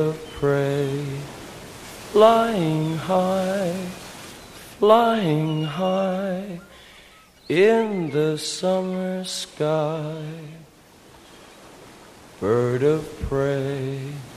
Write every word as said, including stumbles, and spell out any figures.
of prey, flying high, flying high in the summer sky. Bird of prey.